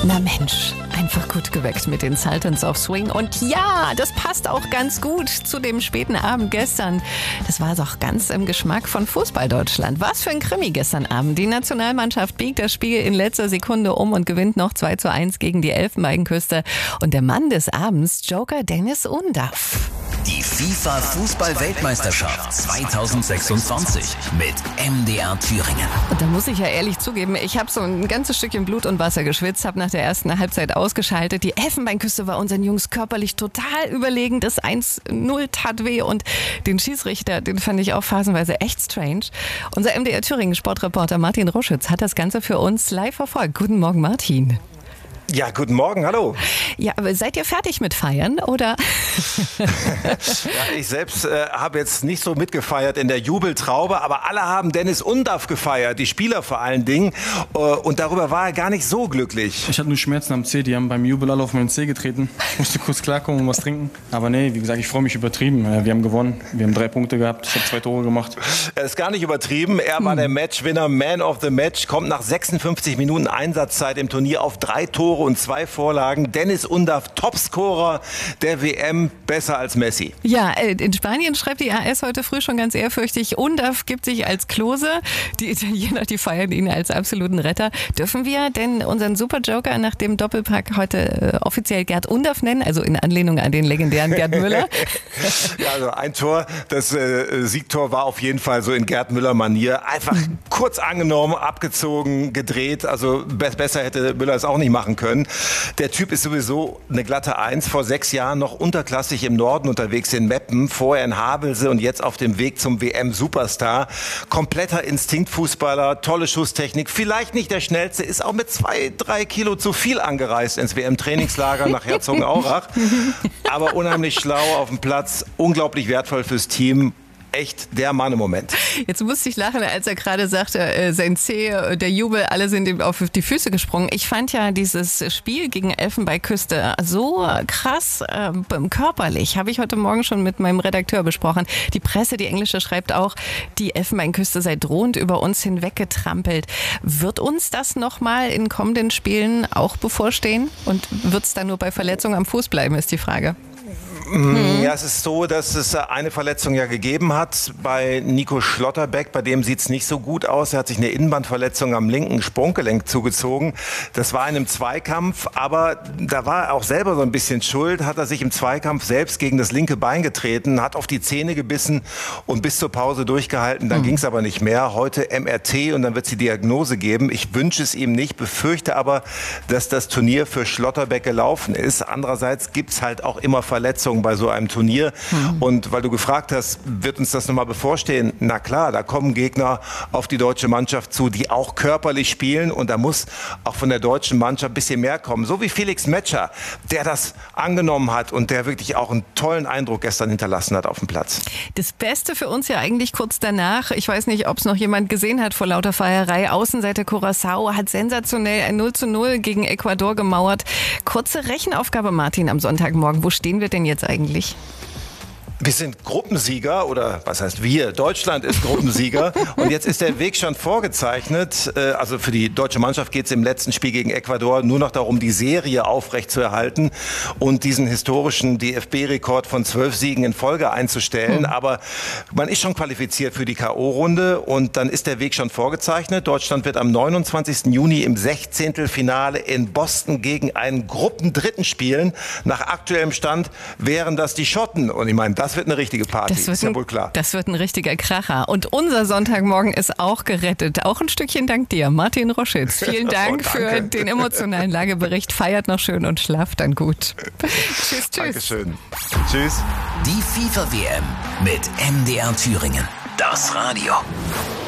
Na Mensch, einfach gut geweckt mit den Sultans of Swing. Und ja, das passt auch ganz gut zu dem späten Abend gestern. Das war doch ganz im Geschmack von Fußball Deutschland. Was für ein Krimi gestern Abend. Die Nationalmannschaft biegt das Spiel in letzter Sekunde um und gewinnt noch 2:1 gegen die Elfenbeinküste. Und der Mann des Abends, Joker Dennis Undaff. Die FIFA-Fußball-Weltmeisterschaft 2026 mit MDR Thüringen. Und da muss ich ja ehrlich zugeben, ich habe so ein ganzes Stückchen Blut und Wasser geschwitzt, habe nach der ersten Halbzeit ausgeschaltet. Die Elfenbeinküste war unseren Jungs körperlich total überlegen. Das 1:0 tat weh und den Schiedsrichter, den fand ich auch phasenweise echt strange. Unser MDR Thüringen Sportreporter Martin Roschütz hat das Ganze für uns live verfolgt. Guten Morgen, Martin. Ja, guten Morgen, hallo. Ja, aber seid ihr fertig mit Feiern, oder? Ja, ich selbst habe jetzt nicht so mitgefeiert in der Jubeltraube, aber alle haben Dennis Undaff gefeiert, die Spieler vor allen Dingen. Und darüber war er gar nicht so glücklich. Ich hatte nur Schmerzen am Zeh, die haben beim Jubel alle auf meinen Zeh getreten. Ich musste kurz klarkommen und was trinken. Aber nee, wie gesagt, ich freue mich übertrieben. Wir haben gewonnen, wir haben 3 Punkte gehabt, ich habe 2 Tore gemacht. Er ist gar nicht übertrieben, er war der Matchwinner, Man of the Match, kommt nach 56 Minuten Einsatzzeit im Turnier auf 3 Tore und 2 Vorlagen. Dennis Undaff, Topscorer der WM, besser als Messi. Ja, in Spanien schreibt die AS heute früh schon ganz ehrfürchtig, Undaff gibt sich als Klose. Die Italiener, die feiern ihn als absoluten Retter. Dürfen wir denn unseren Superjoker nach dem Doppelpack heute offiziell Gerd Undaff nennen? Also in Anlehnung an den legendären Gerd Müller? Ja, also ein Tor, das Siegtor war auf jeden Fall so in Gerd Müller-Manier. Einfach kurz angenommen, abgezogen, gedreht. Also besser hätte Müller es auch nicht machen können. Der Typ ist sowieso eine glatte 1. Vor 6 Jahren noch unterklassig im Norden unterwegs in Meppen, vorher in Havelse und jetzt auf dem Weg zum WM-Superstar. Kompletter Instinktfußballer, tolle Schusstechnik. Vielleicht nicht der schnellste, ist auch mit 2-3 Kilo zu viel angereist ins WM-Trainingslager nach Herzogenaurach. Aber unheimlich schlau auf dem Platz, unglaublich wertvoll fürs Team. Echt der Mann im Moment. Jetzt musste ich lachen, als er gerade sagte, sein Zeh, der Jubel, alle sind ihm auf die Füße gesprungen. Ich fand ja dieses Spiel gegen Elfenbeinküste so krass körperlich. Habe ich heute Morgen schon mit meinem Redakteur besprochen. Die Presse, die englische, schreibt auch, die Elfenbeinküste sei drohend über uns hinweggetrampelt. Wird uns das nochmal in kommenden Spielen auch bevorstehen? Und wird es dann nur bei Verletzungen am Fuß bleiben, ist die Frage. Ja, es ist so, dass es eine Verletzung ja gegeben hat bei Nico Schlotterbeck. Bei dem sieht es nicht so gut aus. Er hat sich eine Innenbandverletzung am linken Sprunggelenk zugezogen. Das war in einem Zweikampf, aber da war er auch selber so ein bisschen schuld. Hat er sich im Zweikampf selbst gegen das linke Bein getreten, hat auf die Zähne gebissen und bis zur Pause durchgehalten. Dann ging es aber nicht mehr. Heute MRT und dann wird es die Diagnose geben. Ich wünsche es ihm nicht, befürchte aber, dass das Turnier für Schlotterbeck gelaufen ist. Andererseits gibt es halt auch immer Verletzungen bei so einem Turnier. Und weil du gefragt hast, wird uns das nochmal bevorstehen? Na klar, da kommen Gegner auf die deutsche Mannschaft zu, die auch körperlich spielen. Und da muss auch von der deutschen Mannschaft ein bisschen mehr kommen. So wie Felix Metscher, der das angenommen hat und der wirklich auch einen tollen Eindruck gestern hinterlassen hat auf dem Platz. Das Beste für uns ja eigentlich kurz danach. Ich weiß nicht, ob es noch jemand gesehen hat vor lauter Feierei. Außenseiter Curaçao hat sensationell ein 0:0 gegen Ecuador gemauert. Kurze Rechenaufgabe, Martin, am Sonntagmorgen. Wo stehen wir denn jetzt eigentlich? Wir sind Gruppensieger oder was heißt wir? Deutschland ist Gruppensieger und jetzt ist der Weg schon vorgezeichnet. Also für die deutsche Mannschaft geht es im letzten Spiel gegen Ecuador nur noch darum, die Serie aufrechtzuerhalten und diesen historischen DFB-Rekord von 12 Siegen in Folge einzustellen. Aber man ist schon qualifiziert für die K.O.-Runde und dann ist der Weg schon vorgezeichnet. Deutschland wird am 29. Juni im 16. Finale in Boston gegen einen Gruppendritten spielen. Nach aktuellem Stand wären das die Schotten. Und ich meine, das wird eine richtige Party, ist ja wohl klar. Das wird ein richtiger Kracher. Und unser Sonntagmorgen ist auch gerettet. Auch ein Stückchen dank dir, Martin Roschütz. Vielen Dank für den emotionalen Lagebericht. Feiert noch schön und schlaft dann gut. Tschüss, tschüss. Dankeschön. Tschüss. Die FIFA-WM mit MDR Thüringen. Das Radio.